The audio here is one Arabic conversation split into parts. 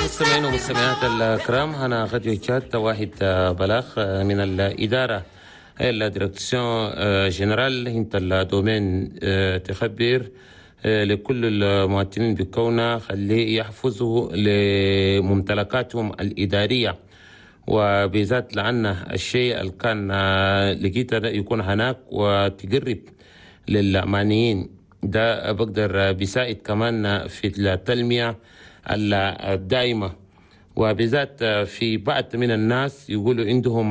مستمعين ومستمعات الكرام، أنا غاديو تشات واحد بلاغ من الإدارة الديركسيون جنرال انت الدومين تخبر لكل المواطنين بكونه خليه يحفظوا لممتلكاتهم الإدارية، وبذات لأن الشيء اللي كان لقيته يكون هناك وتقرب للمعنيين. ده بقدر بيساعد كمان في التنمية الدائمة، وبذات في بعض من الناس يقولوا عندهم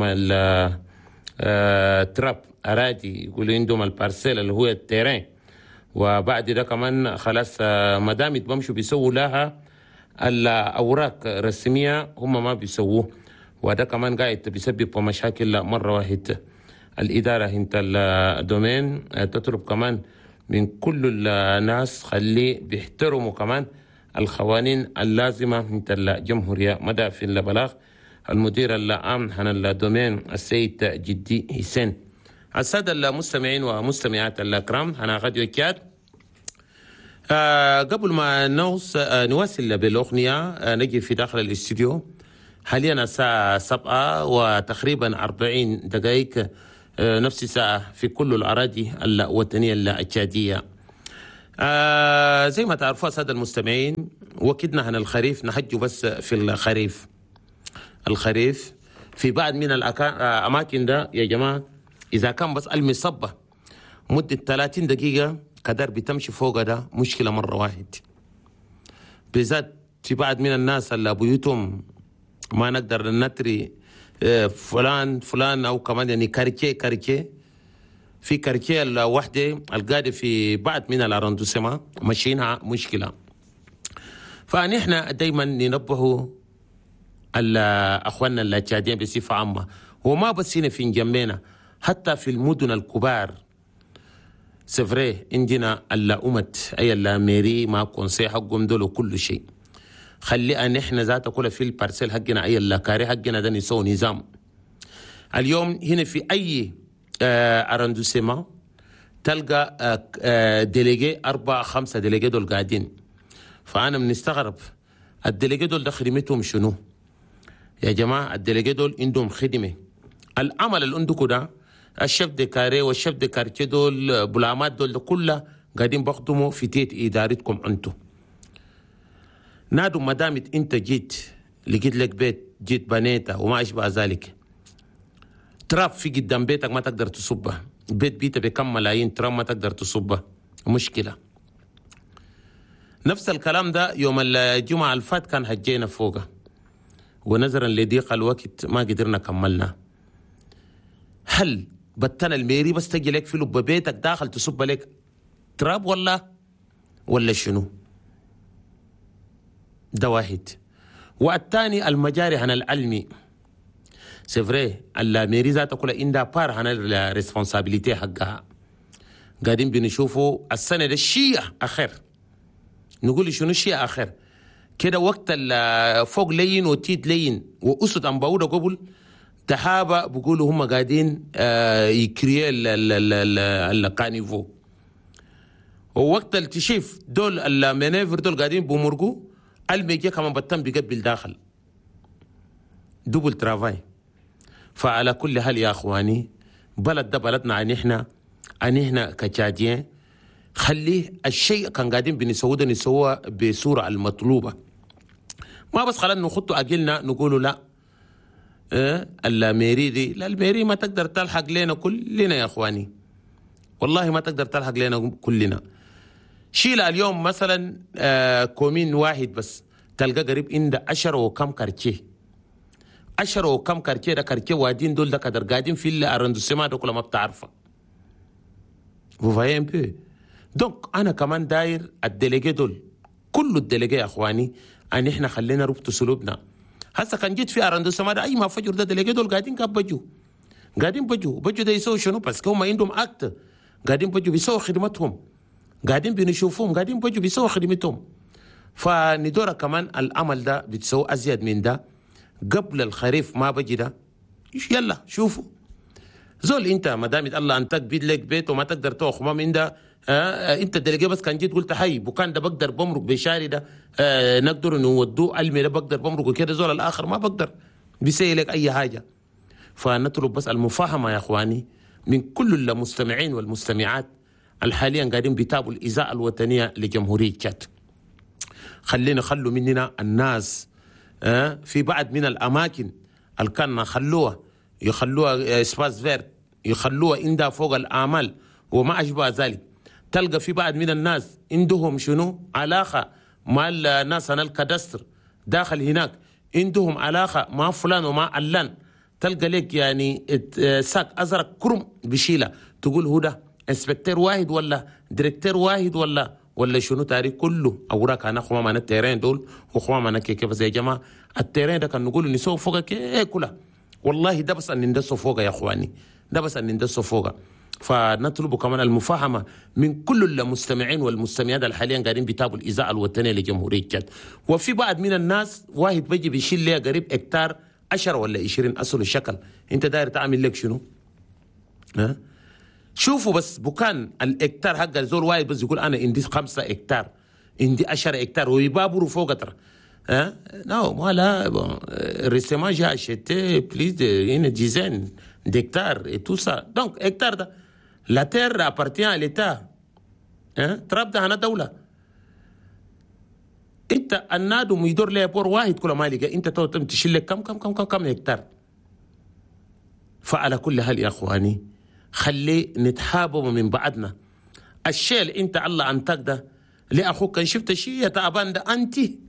تراب أراضي، يقولوا عندهم البارسيل اللي هو التيرين، وبعد ده كمان خلاص ما دام بمشوا بيسووا لها الأوراق الرسمية هم ما بيسووه، وده كمان قاعد بيسبب مشاكل مرة واحدة. الإدارة انت الدومين تطلب كمان من كل الناس خليه بيحترموا كمان القوانين اللازمة من الجمهورية. مدى في البلاغ المدير العام عن الدومين السيد جدي حسين. السادة المستمعين ومستمعات الكرام، أنا غاديو تشات. قبل ما نواصل بالأغنية نجي في داخل الاستوديو. حاليا الساعة 7 وتقريبا 40 دقائق، نفس الساعة في كل الأراضي الوطنية التشادية. زي ما تعرفوا السادة المستمعين، وكدنا عن الخريف نحج بس في الخريف في بعض من الأماكن ده يا جماعة، إذا كان بس المصبة مدة 30 دقيقة قدر بتمشي فوق ده مشكلة مرة واحد، بالذات في بعض من الناس اللي بيوتهم ما نقدر نتري فلان أو كمان يعني كاركيه في كاركيه الوحدة القاعدة في بعض من الأرندوسيما ماشيينها مشكلة. فنحن دايما ننبهوا أخواننا التشاديين بصفة عامة، وما بس هنا في نجمينا، حتى في المدن الكبار سفري عندنا الأمت أي الميري ما كونسي حقهم دول وكل شيء. خلي نحن ذات كل في البارسيل حقنا أي الكاري حقنا ده نسوي نظام. اليوم هنا في أي أرندوسيما تلقى ديليجي 4-5 ديليجي دول قاعدين. فأنا بنستغرب الديليجي دول ده خدمتهم شنو يا جماعة؟ الديليجي دول عندهم خدمة. العمل اللي عندكم ده الشيف دي كاري والشيف دي كارتي دول بلامات دول كلها قاعدين بخدموا في تيت إدارتكم أنتم. نادوا ما دامت أنت جيت لقيت لك بيت، جيت بنيته وما أشبه ذلك، تراب في قدام بيتك ما تقدر تصبه، بيته بكم ملايين تراب ما تقدر تصبه، مشكلة. نفس الكلام ده يوم الجمعة الفات كان هجينا فوقه، ونظرا لضيق الوقت ما قدرنا كملنا. هل بتنا الميري بس تجي لك في لب بيتك داخل تصب لك تراب ولا شنو؟ ده واحد. والثاني المجاري عن العلمي سيفري الميري ذاتها كلها عندها بار عن الريسبونسابيلتي حقها. قاعدين بنشوفوا السنة ده شيء آخر، نقول شنو شيء آخر كده، وقت فوق لين وتيت لين وأسد أنباودا قبل تحابة بقولوا هم قاعدين يكريا الكانيفو، ووقت التشيف دول المنافر دول قاعدين بمرقوا الميجي كمان بطن بيقبل داخل دوبل ترافاي. فعلى كل حال يا اخواني، بلد ده بلدنا عن احنا كتشاديين، خليه الشيء كان قاعدين بنسوه ده نسوه بصورة المطلوبة، ما بس خلينا نخطوا اجلنا نقولوا لا الميري دي، لا الميري ما تقدر تلحق لنا كلنا يا اخواني، والله ما تقدر تلحق لنا كلنا. شيل اليوم مثلا كومين واحد بس تلقى قريب عنده 10 وكم كارتيه، 10 وكم كارتيه، ده كارتيه وادين دول ده قدر قاعدين في الارندوسيما ده كله ما بتعرفه. وفاهم بيه. دونك انا كمان داير الديليجي دول كل الديليجي يا اخواني ان احنا خلينا ربط سلوبنا. هسه كان جيت في ارندوسيما ده اي ما فجر ده ديليجي دول قاعدين قاعدين بجو ده يسوي شنو؟ بس هم عندهم اكت قاعدين بجو بيسووا خدمتهم، قاعدين بنشوفهم قاعدين بجو بيسووا خدمتهم. فندورة كمان العمل ده بتسوي ازيد من ده قبل الخريف ما بجي ده. يلا شوفوا زول انت ما دام الله انتك بيد لك بيت وما تقدر تاخذ خمام من ده، انت دلقيه بس كان جيت قلت حي بوكان ده بقدر بمرق بشاري ده، نقدر نودوه علمي ده بقدر بمرق وكده، زول الاخر ما بقدر بيسوي لك اي حاجه. فنطلب بس المفاهمه يا اخواني من كل المستمعين والمستمعات الحاليا قاعدين بيتابعوا الاذاعه الوطنيه لجمهوريه تشاد. خلوا مننا الناس في بعض من الاماكن اللي كان يخلوها اسباس فيرت، يخلوها عندها فوق الامال وما اشبه ذلك. تلقى في بعض من الناس عندهم شنو علاقه مع الناس عن الكادستر داخل هناك، عندهم علاقه مع فلان ومع علان. تلقى لك يعني ساك ازرق كرم بشيله، تقول هو ده انسبكتور واحد ولا ديريكتور واحد ولا شنو تاريخ كله اوراق. انا خمام انا التيرين دول وخمام انا كيف زي جماعه التيرين ده كان نقول نسوي فوق كلها. والله ده بس ان ندسه فوق يا اخواني، ده بس ان ندسه فوق. فنطلب كمان المفاهمه من كل المستمعين والمستمعات الحاليا قاعدين بيتابعوا الاذاعه الوطنيه لجمهوريه تشاد. وفي بعض من الناس واحد بيجي بيشيل لي قريب هكتار 10 ولا 20 اصل الشكل، انت داير تعمل لك شنو؟ شوفوا بس بكان الهكتار حق الزول واحد بس يقول انا عندي 5 هكتار، عندي 10 هكتار ويبابروا فوق ترى. Non, moi là, bon, récemment j'ai acheté plus d'une dizaine d'hectares et tout ça. Donc, hectare, la terre appartient à l'État. ترابط هنا دولة. انت النادم يدور لي بور واحد كل ما لقى انت تشيل لك كم هكتار. فعلى كل حال يا اخواني خلي نتحابب من بعضنا. الشيء اللي انت الله انتك ده لاخوك كان شفت شيء يا تعبان ده انت